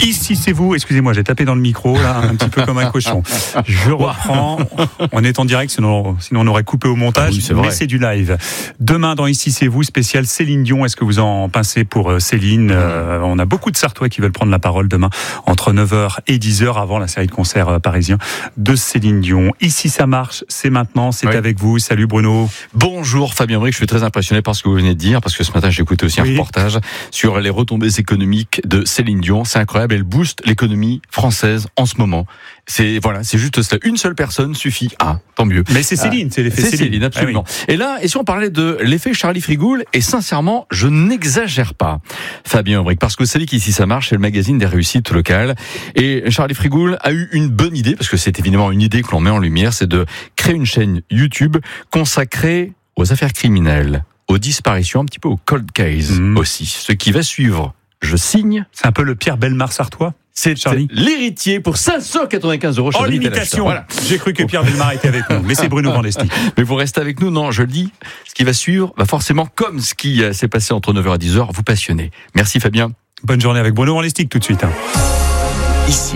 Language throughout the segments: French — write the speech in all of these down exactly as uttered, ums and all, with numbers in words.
Ici c'est vous, excusez-moi, j'ai tapé dans le micro là, un petit peu comme un cochon. Je reprends, on est en direct, sinon, sinon on aurait coupé au montage, ah oui, c'est mais vrai. c'est du live. Demain dans Ici c'est vous, spécial Céline Dion, est-ce que vous en pensez pour Céline? euh, On a beaucoup de Sartois qui veulent prendre la parole demain, entre neuf heures et dix heures, avant la série de concerts parisiens de Céline Dion. Ici ça marche, c'est maintenant, c'est oui. avec vous. Salut Bruno. Bonjour Fabien Bric, je suis très impressionné par ce que vous venez de dire, parce que ce matin j'ai écouté aussi un oui. reportage sur les retombées économiques de Céline Dion. C'est incroyable, elle booste l'économie française en ce moment. C'est voilà, c'est juste ça. Une seule personne suffit. Ah, tant mieux. Mais c'est Céline, ah, c'est l'effet c'est Céline. Céline, absolument. Ah oui. Et là, et si on parlait de l'effet Charlie Frigoul, et sincèrement, je n'exagère pas, Fabien Bric, parce que vous savez qu'ici ça marche, c'est le magazine des réussites locales. Et Charlie Frigoul a eu une bonne idée, parce que c'est évidemment une idée que l'on met en lumière, c'est de créer une chaîne YouTube consacrée aux affaires criminelles, aux disparitions, un petit peu aux cold cases mmh. aussi. Ce qui va suivre, je signe. C'est un peu le Pierre Bellemare sartois. C'est Charlie. L'héritier pour cinq cent quatre-vingt-quinze euros. Oh, l'imitation. Voilà. J'ai cru que Pierre Bellemare était avec nous, mais c'est Bruno Vandestick. Mais vous restez avec nous, non, je le dis. Ce qui va suivre va forcément, comme ce qui s'est passé entre neuf heures et dix heures, vous passionner. Merci Fabien. Bonne journée avec Bruno Vandestick tout de suite. Ici,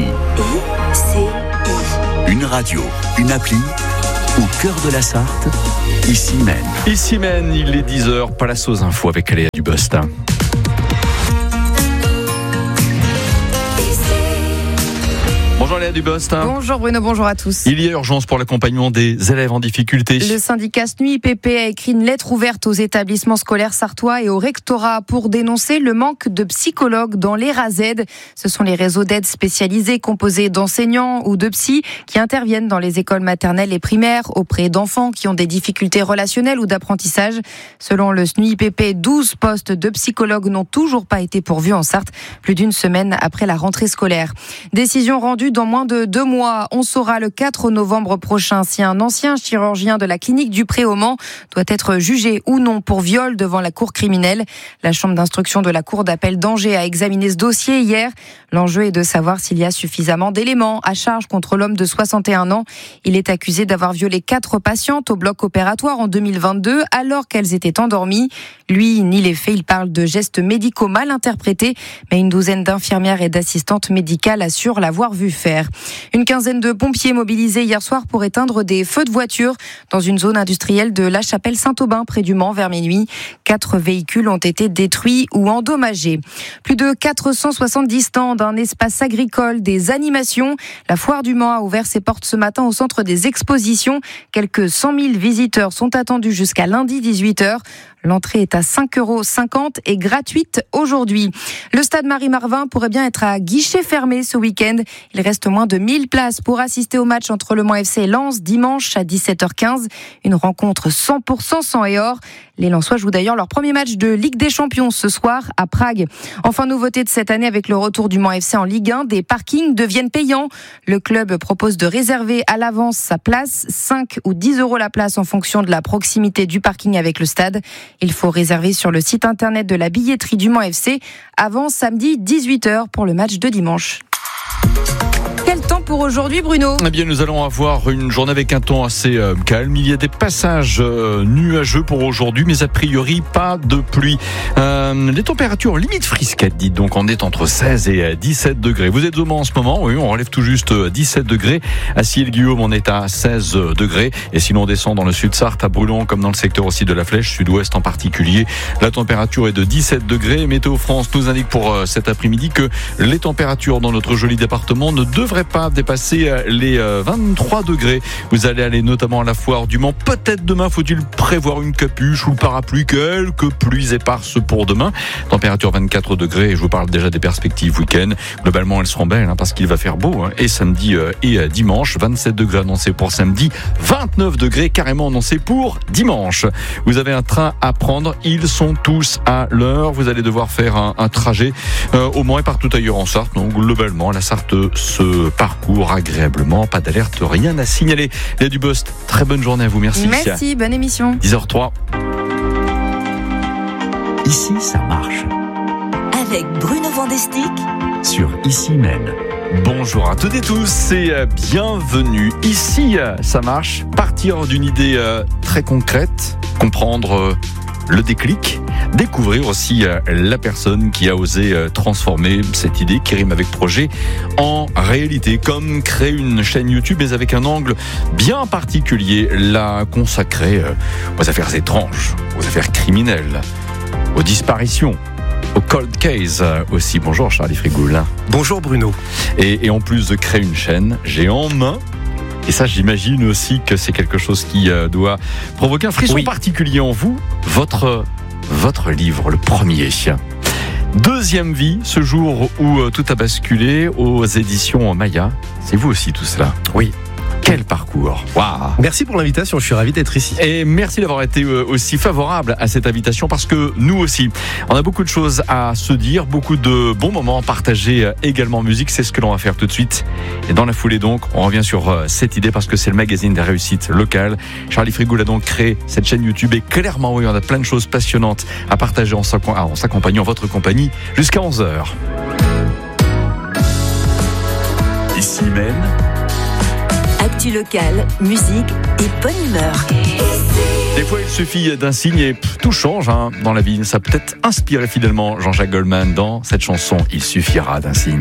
une radio, une appli, au cœur de la Sarthe, Ici Mène. Ici Mène, il est dix heures, place aux infos avec Aléa Dubost. Bonjour Léa Dubost. Bonjour Bruno, bonjour à tous. Il y a urgence pour l'accompagnement des élèves en difficulté. Le syndicat S N U I P P a écrit une lettre ouverte aux établissements scolaires sartois et au rectorat pour dénoncer le manque de psychologues dans les R A Z. Ce sont les réseaux d'aide spécialisés composés d'enseignants ou de psy qui interviennent dans les écoles maternelles et primaires auprès d'enfants qui ont des difficultés relationnelles ou d'apprentissage. Selon le S N U I P P, douze postes de psychologues n'ont toujours pas été pourvus en Sarthe, plus d'une semaine après la rentrée scolaire. Décision rendue dans moins de deux mois. On saura le quatre novembre prochain si un ancien chirurgien de la clinique du Pré au Mans doit être jugé ou non pour viol devant la cour criminelle. La chambre d'instruction de la cour d'appel d'Angers a examiné ce dossier hier. L'enjeu est de savoir s'il y a suffisamment d'éléments à charge contre l'homme de soixante et un ans. Il est accusé d'avoir violé quatre patientes au bloc opératoire en deux mille vingt-deux alors qu'elles étaient endormies. Lui nie les faits, il parle de gestes médicaux mal interprétés, mais une douzaine d'infirmières et d'assistantes médicales assurent l'avoir vu faire. Une quinzaine de pompiers mobilisés hier soir pour éteindre des feux de voiture dans une zone industrielle de La Chapelle-Saint-Aubin près du Mans vers minuit. Quatre véhicules ont été détruits ou endommagés. Plus de quatre cent soixante-dix stands, un espace agricole, des animations. La foire du Mans a ouvert ses portes ce matin au centre des expositions. Quelques cent mille visiteurs sont attendus jusqu'à lundi dix-huit heures. L'entrée est à cinq euros cinquante et gratuite aujourd'hui. Le stade Marie-Marvin pourrait bien être à guichet fermé ce week-end. Il reste moins de mille places pour assister au match entre Le Mans F C et Lens dimanche à dix-sept heures quinze. Une rencontre cent pour cent sang et or. Les Lensois jouent d'ailleurs leur premier match de Ligue des Champions ce soir à Prague. Enfin, nouveauté de cette année avec le retour du Mans F C en Ligue un, des parkings deviennent payants. Le club propose de réserver à l'avance sa place, cinq ou dix euros la place en fonction de la proximité du parking avec le stade. Il faut réserver sur le site internet de la billetterie du Mans F C avant samedi dix-huit heures pour le match de dimanche. Quel temps pour aujourd'hui, Bruno ? Eh bien, nous allons avoir une journée avec un temps assez euh, calme. Il y a des passages euh, nuageux pour aujourd'hui, mais a priori pas de pluie. Euh, les températures limite frisquettes, dites donc, on est entre seize et dix-sept degrés. Vous êtes au Mans en ce moment, oui, on relève tout juste dix-sept degrés. À Ciel-Guillaume, on est à seize degrés. Et sinon, on descend dans le sud Sarthe, à Brulon, comme dans le secteur aussi de la Flèche, sud-ouest en particulier. La température est de dix-sept degrés. Météo France nous indique pour euh, cet après-midi que les températures dans notre joli département ne devraient pas dépasser les vingt-trois degrés. Vous allez aller notamment à la foire du Mans. Peut-être demain, faut-il prévoir une capuche ou le parapluie. Quelques pluies éparses pour demain. Température vingt-quatre degrés. Et je vous parle déjà des perspectives week-end. Globalement, elles seront belles hein, parce qu'il va faire beau. Hein, et samedi euh, et euh, dimanche. vingt-sept degrés annoncés pour samedi. vingt-neuf degrés carrément annoncés pour dimanche. Vous avez un train à prendre. Ils sont tous à l'heure. Vous allez devoir faire un, un trajet euh, au Mans et partout ailleurs en Sarthe. Donc globalement, la Sarthe se parcourt agréablement, pas d'alerte, rien à signaler. Léa Dubost, très bonne journée à vous, merci. Merci, bonne émission. dix heures zéro trois. Ici, ça marche. Avec Bruno Vandestick sur Ici Mène. Bonjour à toutes et tous et bienvenue. Ici, ça marche. Partir d'une idée très concrète, comprendre le déclic découvrir aussi euh, la personne qui a osé euh, transformer cette idée qui rime avec projet en réalité, comme créer une chaîne YouTube mais avec un angle bien particulier, la consacrer euh, aux affaires étranges, aux affaires criminelles, aux disparitions, au cold case aussi. Bonjour Charlie Frigoul. Bonjour Bruno. Et, et en plus de créer une chaîne, j'ai en main, et ça j'imagine aussi que c'est quelque chose qui euh, doit provoquer un frisson oui. particulier en vous, votre, votre livre, le premier. Deuxième vie, ce jour où euh, tout a basculé aux éditions Maya. C'est vous aussi tout cela? Oui. Quel parcours! Waouh! Merci pour l'invitation, je suis ravi d'être ici. Et merci d'avoir été aussi favorable à cette invitation parce que nous aussi, on a beaucoup de choses à se dire, beaucoup de bons moments partagés également en musique. C'est ce que l'on va faire tout de suite. Et dans la foulée donc, on revient sur cette idée parce que c'est le magazine des réussites locales. Charlie Frigoul a donc créé cette chaîne YouTube et clairement, oui, on a plein de choses passionnantes à partager en s'accompagnant, votre compagnie, jusqu'à onze heures. Ici même, Actu locale, musique et bonne humeur. Des fois, il suffit d'un signe et pff, tout change hein, dans la vie. Ça peut être inspiré fidèlement Jean-Jacques Goldman dans cette chanson « Il suffira d'un signe ».